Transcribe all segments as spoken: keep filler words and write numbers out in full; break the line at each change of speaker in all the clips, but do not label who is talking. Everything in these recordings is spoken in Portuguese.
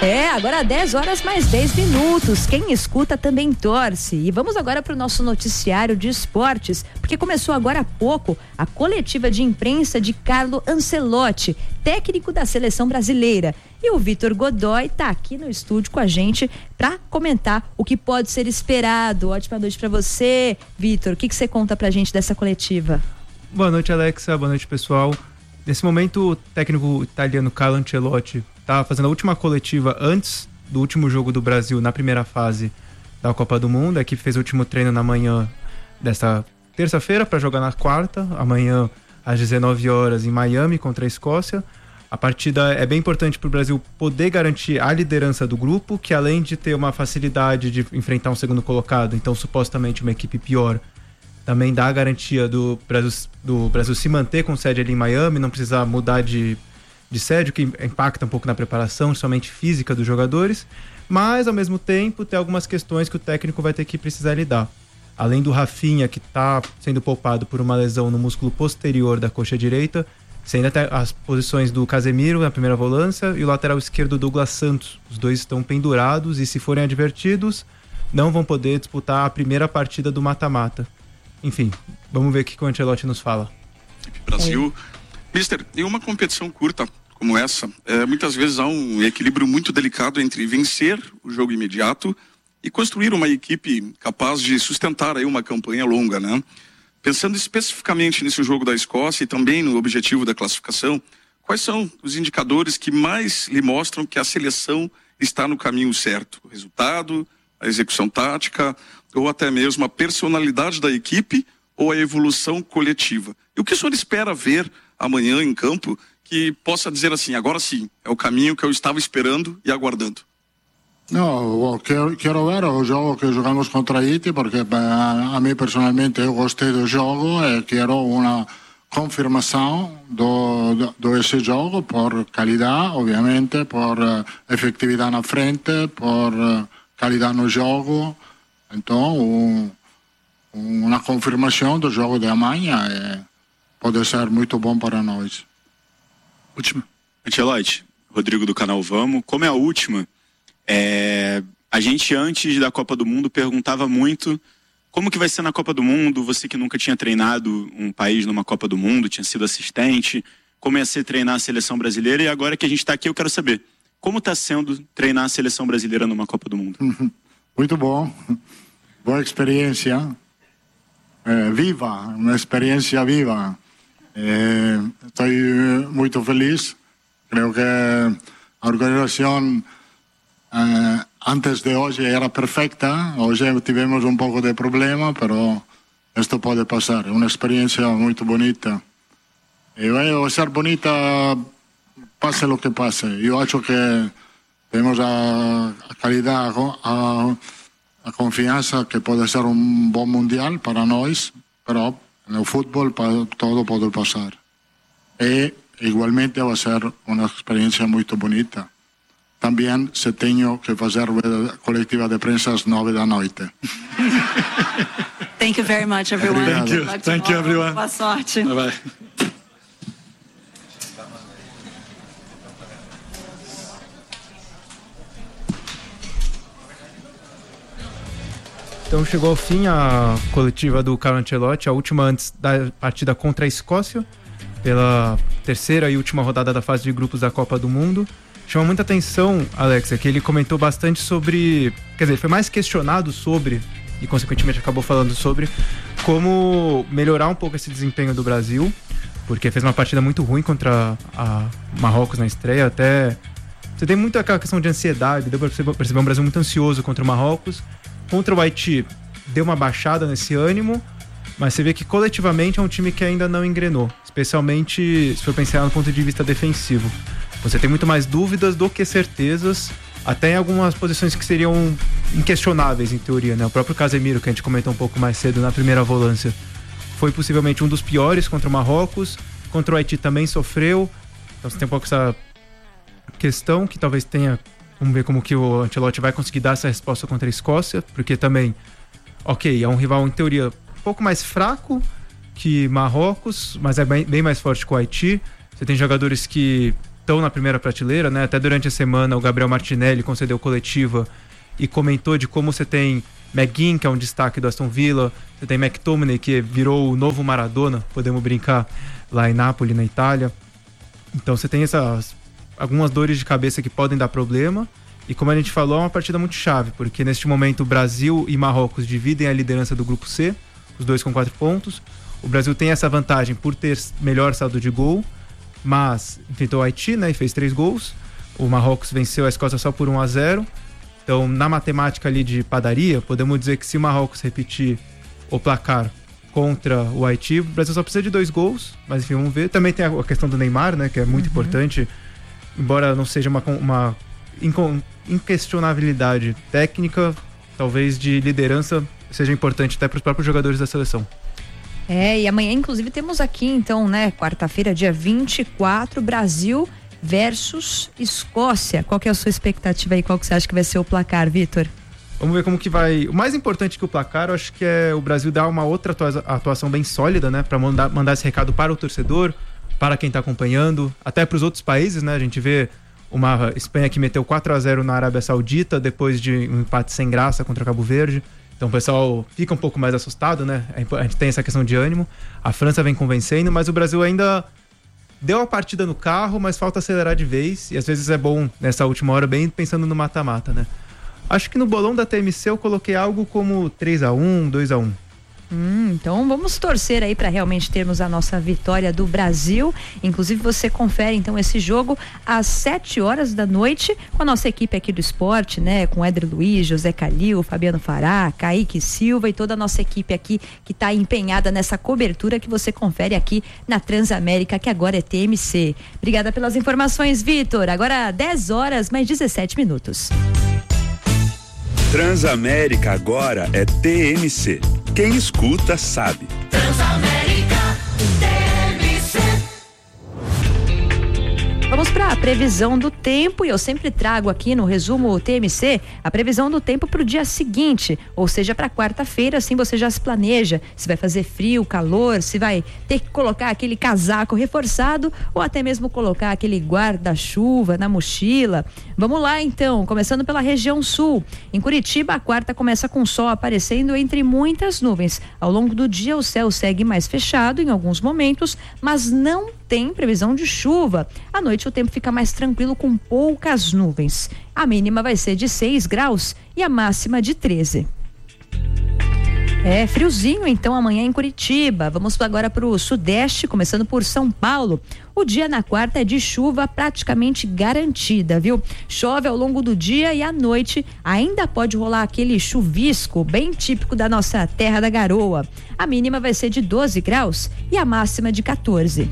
É, agora dez horas mais dez minutos. Quem escuta também torce. E vamos agora para o nosso noticiário de esportes, porque começou agora há pouco a coletiva de imprensa de Carlo Ancelotti, técnico da seleção brasileira. E o Vitor Godoy está aqui no estúdio com a gente para comentar o que pode ser esperado. Ótima noite para você, Vitor. O que, que você conta para a gente dessa coletiva?
Boa noite, Alexa. Boa noite, pessoal. Nesse momento, o técnico italiano Carlo Ancelotti está fazendo a última coletiva antes do último jogo do Brasil na primeira fase da Copa do Mundo. A equipe fez o último treino na manhã desta terça-feira para jogar na quarta, amanhã às dezenove horas em Miami contra a Escócia. A partida é bem importante para o Brasil poder garantir a liderança do grupo, que além de ter uma facilidade de enfrentar um segundo colocado, então supostamente uma equipe pior, também dá a garantia do Brasil, do Brasil se manter com sede ali em Miami, não precisar mudar de de sede, o que impacta um pouco na preparação, somente física dos jogadores, mas ao mesmo tempo tem algumas questões que o técnico vai ter que precisar lidar. Além do Rafinha, que está sendo poupado por uma lesão no músculo posterior da coxa direita, você ainda tem as posições do Casemiro na primeira volância e o lateral esquerdo Douglas Santos. Os dois estão pendurados e, se forem advertidos, não vão poder disputar a primeira partida do mata-mata. Enfim, vamos ver o que o Ancelotti nos fala.
Brasil, é. Mister, em uma competição curta como essa, é, muitas vezes há um equilíbrio muito delicado entre vencer o jogo imediato e construir uma equipe capaz de sustentar aí uma campanha longa, né? Pensando especificamente nesse jogo da Escócia e também no objetivo da classificação, quais são os indicadores que mais lhe mostram que a seleção está no caminho certo? O resultado, a execução tática ou até mesmo a personalidade da equipe ou a evolução coletiva? E o que o senhor espera ver amanhã em campo que possa dizer assim, agora sim, é o caminho que eu estava esperando e aguardando?
No, quero, quero ver o jogo que jogamos contra Haiti, porque a mim personalmente eu gostei do jogo e quero uma confirmação do, do, do esse jogo por qualidade, obviamente, por uh, efetividade na frente, por uh, qualidade no jogo. Então, um, uma confirmação do jogo de amanhã é, pode ser muito bom para nós.
Última. Ancelotti, Rodrigo do canal Vamos. Como é a última, é, a gente antes da Copa do Mundo perguntava muito como que vai ser na Copa do Mundo, você que nunca tinha treinado um país numa Copa do Mundo, tinha sido assistente, como ia ser treinar a seleção brasileira, e agora que a gente está aqui eu quero saber, como está sendo treinar a seleção brasileira numa Copa do Mundo?
Muito bom, boa experiência, é, viva, uma experiência viva. Estou muito feliz. Creio que a organização eh, antes de hoje era perfeita. Hoje tivemos um pouco de problema, mas isto pode passar. É uma experiência muito bonita. E vai ser bonita, passe o que passe. Eu acho que temos a, a qualidade, a, a confiança que pode ser um bom mundial para nós, mas no futebol todo pode passar. E igualmente vai ser uma experiência muito bonita. Também se tenho que fazer coletiva de prensa às nove da noite.
Thank you very much, everyone.
Thank you.
Thank you, everyone. Boa sorte.
Bye bye.
Então chegou ao fim a coletiva do Carlo Ancelotti, a última antes da partida contra a Escócia, pela terceira e última rodada da fase de grupos da Copa do Mundo. Chama muita atenção, Alexa, que ele comentou bastante sobre... Quer dizer, foi mais questionado sobre, e consequentemente acabou falando sobre, como melhorar um pouco esse desempenho do Brasil, porque fez uma partida muito ruim contra a Marrocos na estreia, até... Você tem muito aquela questão de ansiedade, deu pra perceber um Brasil muito ansioso contra o Marrocos. Contra o Haiti, deu uma baixada nesse ânimo, mas você vê que coletivamente é um time que ainda não engrenou, especialmente se for pensar no ponto de vista defensivo. Você tem muito mais dúvidas do que certezas, até em algumas posições que seriam inquestionáveis em teoria, né? O próprio Casemiro, que a gente comentou um pouco mais cedo na primeira volância, foi possivelmente um dos piores contra o Marrocos, contra o Haiti também sofreu, então você tem um pouco essa questão que talvez tenha... Vamos ver como que o Ancelotti vai conseguir dar essa resposta contra a Escócia, porque também, ok, é um rival em teoria um pouco mais fraco que Marrocos, mas é bem, bem mais forte que o Haiti. Você tem jogadores que estão na primeira prateleira, né? Até durante a semana o Gabriel Martinelli concedeu coletiva e comentou de como você tem McGinn, que é um destaque do Aston Villa, você tem McTominay, que virou o novo Maradona, podemos brincar, lá em Nápoles, na Itália. Então você tem essas algumas dores de cabeça que podem dar problema. E como a gente falou, é uma partida muito chave, porque neste momento o Brasil e Marrocos dividem a liderança do grupo C, os dois com quatro pontos. O Brasil tem essa vantagem por ter melhor saldo de gol, mas enfrentou o Haiti, né, e fez três gols. O Marrocos venceu a Escócia só por um a zero. Então, na matemática ali de padaria, podemos dizer que se o Marrocos repetir o placar contra o Haiti, o Brasil só precisa de dois gols, mas enfim, vamos ver. Também tem a questão do Neymar, né, que é muito uhum. importante, embora não seja uma, uma inquestionabilidade técnica, talvez de liderança seja importante até para os próprios jogadores da seleção.
É, e amanhã inclusive temos aqui então, né, quarta-feira, dia vinte e quatro, Brasil versus Escócia. Qual que é a sua expectativa aí? Qual que você acha que vai ser o placar, Vitor?
Vamos ver como que vai. O mais importante que o placar, eu acho que é o Brasil dar uma outra atuação bem sólida, né, para mandar, mandar esse recado para o torcedor, para quem está acompanhando, até para os outros países, né? A gente vê uma Espanha que meteu quatro a zero na Arábia Saudita depois de um empate sem graça contra Cabo Verde. Então o pessoal fica um pouco mais assustado, né? A gente tem essa questão de ânimo. A França vem convencendo, mas o Brasil ainda deu a partida no carro, mas falta acelerar de vez. E às vezes é bom, nessa última hora, bem pensando no mata-mata, né? Acho que no bolão da T M C eu coloquei algo como três a um, dois a um.
Hum, então vamos torcer aí para realmente termos a nossa vitória do Brasil. Inclusive você confere então esse jogo às sete horas da noite com a nossa equipe aqui do esporte, né? Com Éder Luiz, José Calil, Fabiano Fará, Kaique Silva e toda a nossa equipe aqui que está empenhada nessa cobertura que você confere aqui na Transamérica, que agora é T M C. Obrigada pelas informações, Vitor. Agora dez horas mais dezessete minutos.
Transamérica agora é T M C. Quem escuta sabe. Transamérica T M C.
Vamos para a previsão do tempo e eu sempre trago aqui no resumo T M C a previsão do tempo para o dia seguinte, ou seja, para quarta-feira, assim você já se planeja se vai fazer frio, calor, se vai ter que colocar aquele casaco reforçado ou até mesmo colocar aquele guarda-chuva na mochila. Vamos lá então, começando pela região sul. Em Curitiba, a quarta começa com sol aparecendo entre muitas nuvens. Ao longo do dia, o céu segue mais fechado em alguns momentos, mas não tem previsão de chuva. À noite, o tempo fica mais tranquilo com poucas nuvens. A mínima vai ser de seis graus e a máxima de treze. É friozinho então amanhã em Curitiba. Vamos agora para o sudeste, começando por São Paulo. O dia na quarta é de chuva praticamente garantida, viu? Chove ao longo do dia e à noite ainda pode rolar aquele chuvisco bem típico da nossa terra da garoa. A mínima vai ser de doze graus e a máxima de quatorze.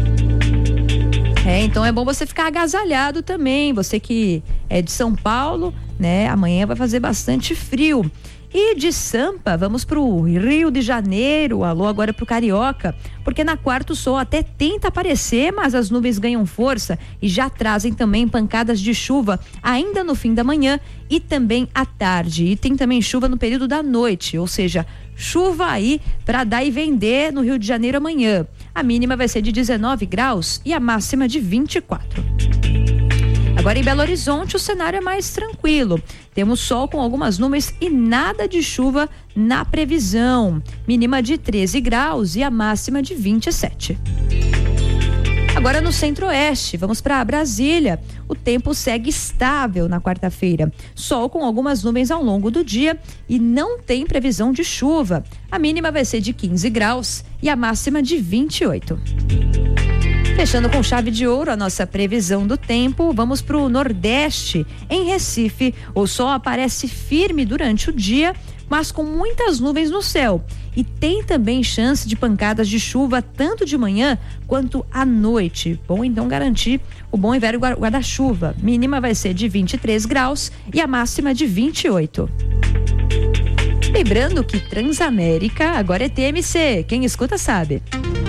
É, então é bom você ficar agasalhado também. Você que é de São Paulo, né? Amanhã vai fazer bastante frio. E de Sampa, vamos pro Rio de Janeiro, alô agora pro Carioca, porque na quarta o sol até tenta aparecer, mas as nuvens ganham força e já trazem também pancadas de chuva ainda no fim da manhã e também à tarde. E tem também chuva no período da noite, ou seja, chuva aí para dar e vender no Rio de Janeiro amanhã. A mínima vai ser de dezenove graus e a máxima de vinte e quatro. Agora em Belo Horizonte o cenário é mais tranquilo. Temos sol com algumas nuvens e nada de chuva na previsão. Mínima de treze graus e a máxima de vinte e sete. Agora no centro-oeste, vamos para Brasília. O tempo segue estável na quarta-feira. Sol com algumas nuvens ao longo do dia e não tem previsão de chuva. A mínima vai ser de quinze graus e a máxima de vinte e oito. Fechando com chave de ouro a nossa previsão do tempo, vamos para o Nordeste. Em Recife, o sol aparece firme durante o dia, mas com muitas nuvens no céu. E tem também chance de pancadas de chuva tanto de manhã quanto à noite. Bom, então garantir o bom e velho guarda-chuva. Mínima vai ser de vinte e três graus e a máxima de vinte e oito. Lembrando que Transamérica agora é T M C. Quem escuta sabe.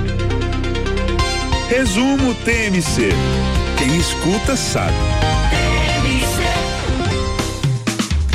Resumo T M C. Quem escuta sabe.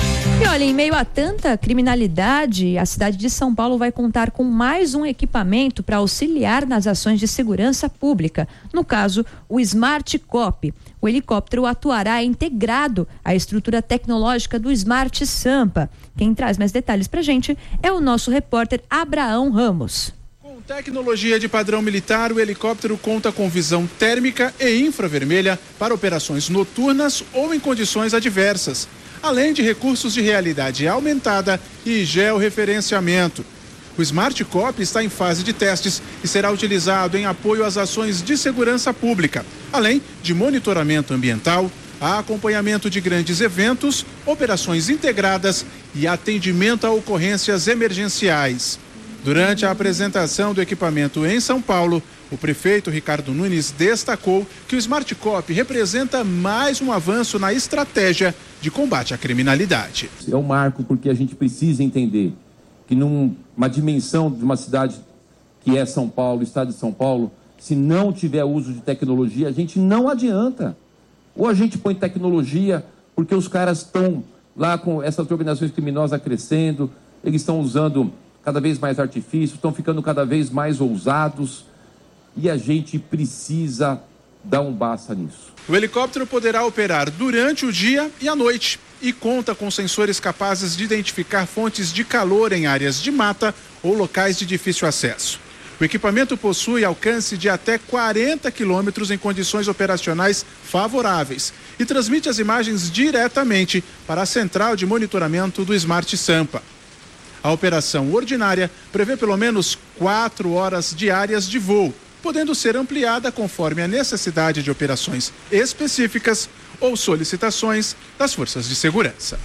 E olha, em meio a tanta criminalidade, a cidade de São Paulo vai contar com mais um equipamento para auxiliar nas ações de segurança pública. No caso, o Smart Cop. O helicóptero atuará integrado à estrutura tecnológica do Smart Sampa. Quem traz mais detalhes pra gente é o nosso repórter Abraão Ramos.
Com tecnologia de padrão militar, o helicóptero conta com visão térmica e infravermelha para operações noturnas ou em condições adversas, além de recursos de realidade aumentada e georreferenciamento. O Smart Cop está em fase de testes e será utilizado em apoio às ações de segurança pública, além de monitoramento ambiental, acompanhamento de grandes eventos, operações integradas e atendimento a ocorrências emergenciais. Durante a apresentação do equipamento em São Paulo, o prefeito Ricardo Nunes destacou que o Smart Cop representa mais um avanço na estratégia de combate à criminalidade.
É um marco porque a gente precisa entender que numa dimensão de uma cidade que é São Paulo, o estado de São Paulo, se não tiver uso de tecnologia, a gente não adianta. Ou a gente põe tecnologia porque os caras estão lá com essas organizações criminosas crescendo, eles estão usando cada vez mais artifícios, estão ficando cada vez mais ousados e a gente precisa dar um basta nisso.
O helicóptero poderá operar durante o dia e à noite e conta com sensores capazes de identificar fontes de calor em áreas de mata ou locais de difícil acesso. O equipamento possui alcance de até quarenta quilômetros em condições operacionais favoráveis e transmite as imagens diretamente para a central de monitoramento do Smart Sampa. A operação ordinária prevê pelo menos quatro horas diárias de voo, podendo ser ampliada conforme a necessidade de operações específicas ou solicitações das forças de segurança.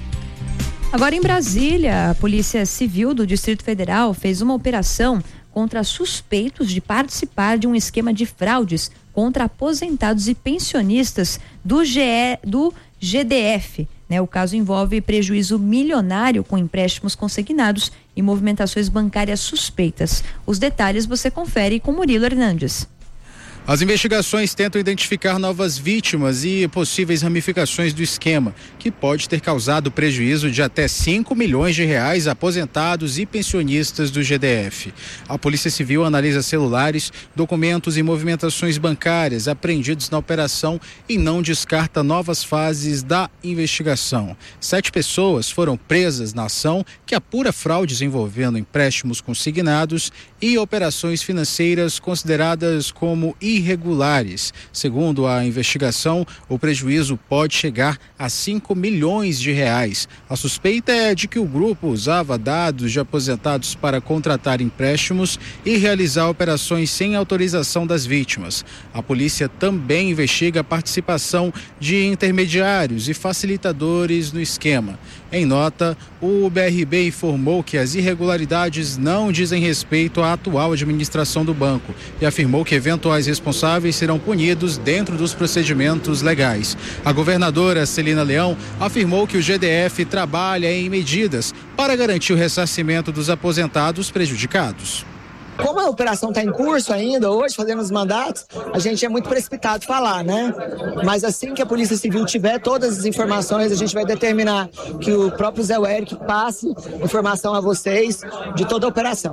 Agora em Brasília, a Polícia Civil do Distrito Federal fez uma operação contra suspeitos de participar de um esquema de fraudes contra aposentados e pensionistas do, G E, do G D F. Né? O caso envolve prejuízo milionário com empréstimos consignados e movimentações bancárias suspeitas. Os detalhes você confere com Murilo Hernandes.
As investigações tentam identificar novas vítimas e possíveis ramificações do esquema, que pode ter causado prejuízo de até cinco milhões de reais a aposentados e pensionistas do G D F. A Polícia Civil analisa celulares, documentos e movimentações bancárias apreendidos na operação e não descarta novas fases da investigação. Sete pessoas foram presas na ação que apura fraudes envolvendo empréstimos consignados e operações financeiras consideradas como irregulares. Segundo a investigação, o prejuízo pode chegar a cinco milhões de reais. A suspeita é de que o grupo usava dados de aposentados para contratar empréstimos e realizar operações sem autorização das vítimas. A polícia também investiga a participação de intermediários e facilitadores no esquema. Em nota, o B R B informou que as irregularidades não dizem respeito à atual administração do banco e afirmou que eventuais responsáveis serão punidos dentro dos procedimentos legais. A governadora Celina Leão afirmou que o G D F trabalha em medidas para garantir o ressarcimento dos aposentados prejudicados.
Como a operação está em curso ainda, hoje fazendo os mandatos, a gente é muito precipitado falar, né? Mas assim que a Polícia Civil tiver todas as informações, a gente vai determinar que o próprio Zé Eric passe informação a vocês de toda a operação.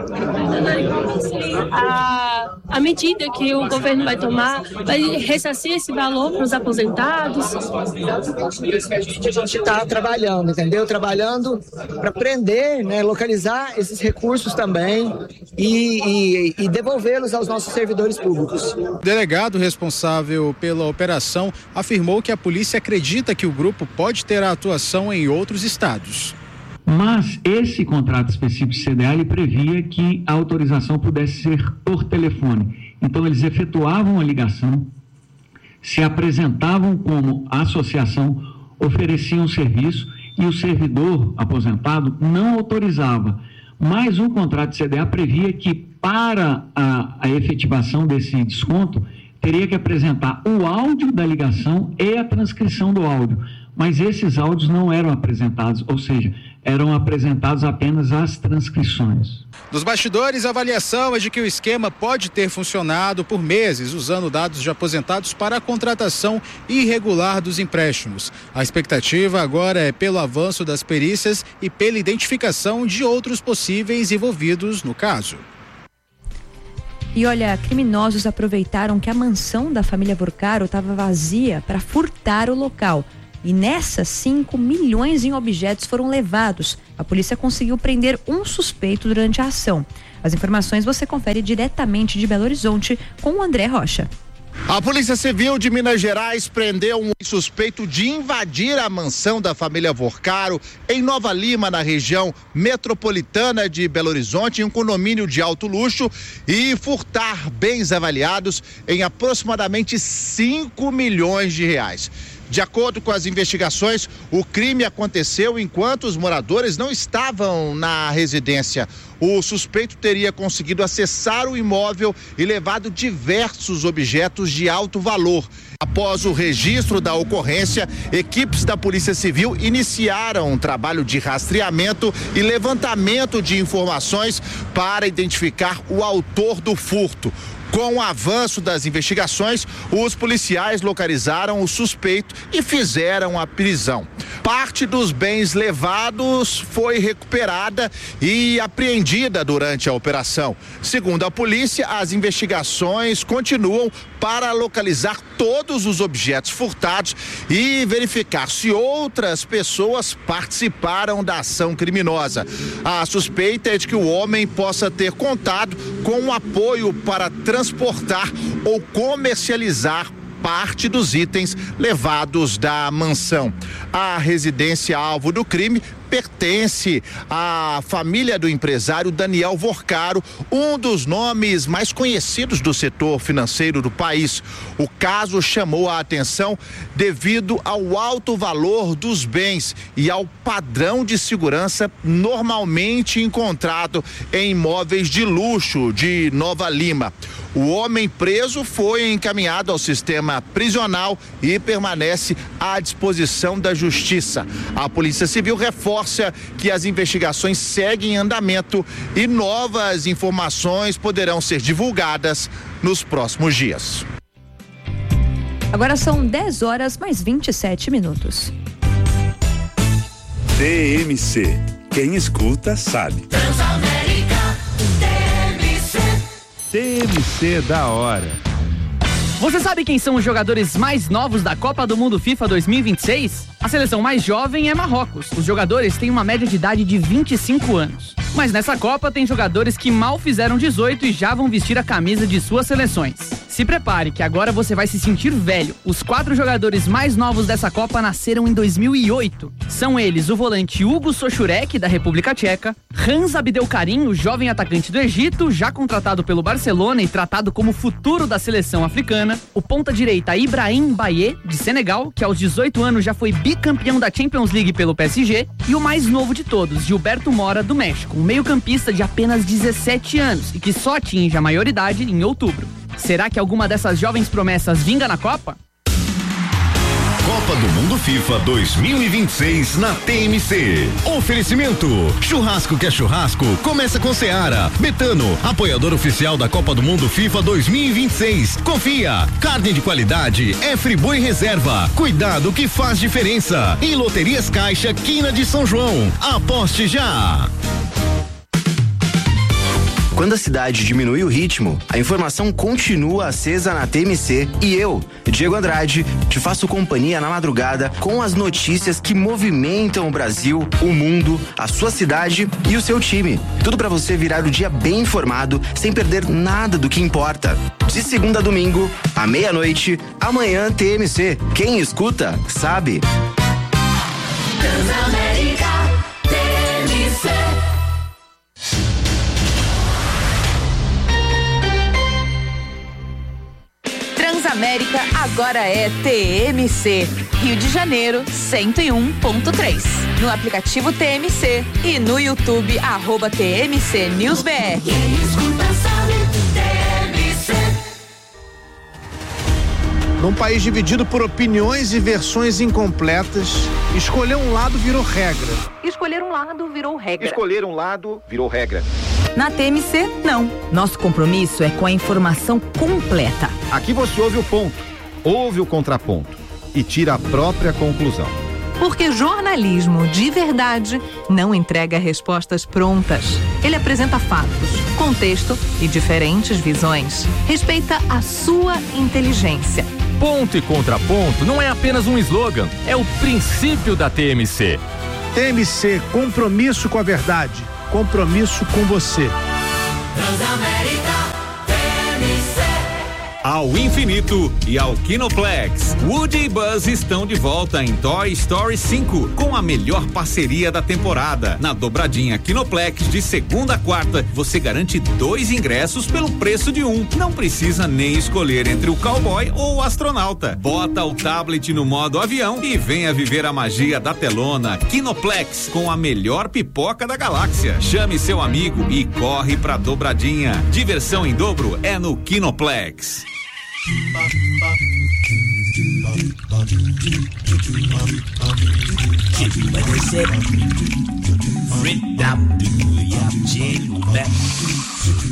A, a medida que o governo vai tomar vai ressarcir esse valor para os aposentados?
A gente está trabalhando, entendeu? Trabalhando para prender, né, localizar esses recursos também e E, e, e devolvê-los aos nossos servidores públicos.
O delegado responsável pela operação afirmou que a polícia acredita que o grupo pode ter a atuação em outros estados.
Mas esse contrato específico de C D A ele previa que a autorização pudesse ser por telefone. Então eles efetuavam a ligação, se apresentavam como associação, ofereciam serviço e o servidor aposentado não autorizava. Mas o contrato de C D A previa que para a, a efetivação desse desconto teria que apresentar o áudio da ligação e a transcrição do áudio. Mas esses áudios não eram apresentados, ou seja, eram apresentados apenas as transcrições.
Nos bastidores, a avaliação é de que o esquema pode ter funcionado por meses, usando dados de aposentados para a contratação irregular dos empréstimos. A expectativa agora é pelo avanço das perícias e pela identificação de outros possíveis envolvidos no caso.
E olha, criminosos aproveitaram que a mansão da família Vorcaro estava vazia para furtar o local. E nessas, cinco milhões em objetos foram levados. A polícia conseguiu prender um suspeito durante a ação. As informações você confere diretamente de Belo Horizonte com o André Rocha.
A Polícia Civil de Minas Gerais prendeu um suspeito de invadir a mansão da família Vorcaro em Nova Lima, na região metropolitana de Belo Horizonte, em um condomínio de alto luxo, e furtar bens avaliados em aproximadamente cinco milhões de reais. De acordo com as investigações, o crime aconteceu enquanto os moradores não estavam na residência. O suspeito teria conseguido acessar o imóvel e levado diversos objetos de alto valor. Após o registro da ocorrência, equipes da Polícia Civil iniciaram um trabalho de rastreamento e levantamento de informações para identificar o autor do furto. Com o avanço das investigações, os policiais localizaram o suspeito e fizeram a prisão. Parte dos bens levados foi recuperada e apreendida durante a operação. Segundo a polícia, as investigações continuam para localizar todos os objetos furtados e verificar se outras pessoas participaram da ação criminosa. A suspeita é de que o homem possa ter contado com um apoio para transportar ou comercializar parte dos itens levados da mansão. A residência alvo do crime pertence à família do empresário Daniel Vorcaro, um dos nomes mais conhecidos do setor financeiro do país. O caso chamou a atenção devido ao alto valor dos bens e ao padrão de segurança normalmente encontrado em imóveis de luxo de Nova Lima. O homem preso foi encaminhado ao sistema prisional e permanece à disposição da Justiça. A Polícia Civil reforça que as investigações seguem em andamento e novas informações poderão ser divulgadas nos próximos dias.
Agora são dez horas mais vinte e sete minutos.
T M C. Quem escuta sabe.
Transamérica, T M C.
T M C da hora. Você sabe quem são os jogadores mais novos da Copa do Mundo FIFA dois mil e vinte e seis? A seleção mais jovem é Marrocos. Os jogadores têm uma média de idade de vinte e cinco anos. Mas nessa Copa tem jogadores que mal fizeram dezoito e já vão vestir a camisa de suas seleções. Se prepare que agora você vai se sentir velho. Os quatro jogadores mais novos dessa Copa nasceram em dois mil e oito. São eles o volante Hugo Sochurek, da República Tcheca, Hans Abdelkarim, o jovem atacante do Egito, já contratado pelo Barcelona e tratado como futuro da seleção africana, o ponta-direita Ibrahim Baye, de Senegal, que aos dezoito anos já foi bicampeão da Champions League pelo P S G, e o mais novo de todos, Gilberto Mora, do México, um meio-campista de apenas dezessete anos e que só atinge a maioridade em outubro. Será que alguma dessas jovens promessas vinga na Copa?
Copa do Mundo FIFA dois mil e vinte e seis na T M C. Oferecimento: churrasco que é churrasco, começa com Seara. Betano, apoiador oficial da Copa do Mundo FIFA dois mil e vinte e seis. Confia, carne de qualidade é Friboi Reserva. Cuidado que faz diferença. E Loterias Caixa, Quina de São João. Aposte já.
Quando a cidade diminui o ritmo, a informação continua acesa na T M C e eu, Diego Andrade, te faço companhia na madrugada com as notícias que movimentam o Brasil, o mundo, a sua cidade e o seu time. Tudo para você virar o dia bem informado, sem perder nada do que importa. De segunda a domingo, à meia-noite, amanhã T M C. Quem escuta, sabe.
Transamérica, T M C.
Transamérica agora é T M C. Rio de Janeiro, cento e um ponto três. No aplicativo T M C e no YouTube, arroba T M C News B R.
Quem escuta sabe, T M C.
Num país dividido por opiniões e versões incompletas, escolher um lado virou regra.
Escolher um lado virou regra.
Escolher um lado virou regra.
Na T M C, não. Nosso compromisso é com a informação completa.
Aqui você ouve o ponto, ouve o contraponto e tira a própria conclusão.
Porque jornalismo de verdade não entrega respostas prontas. Ele apresenta fatos, contexto e diferentes visões. Respeita a sua inteligência.
Ponto e contraponto não é apenas um slogan, é o princípio da T M C.
T M C, compromisso com a verdade, compromisso com você.
Transamérica T M C.
Ao infinito e ao Kinoplex, Woody e Buzz estão de volta em Toy Story cinco, com a melhor parceria da temporada. Na dobradinha Kinoplex, de segunda a quarta, você garante dois ingressos pelo preço de um. Não precisa nem escolher entre o cowboy ou o astronauta. Bota o tablet no modo avião e venha viver a magia da telona. Kinoplex, com a melhor pipoca da galáxia. Chame seu amigo e corre pra dobradinha. Diversão em dobro é no Kinoplex.
Red up, do ya,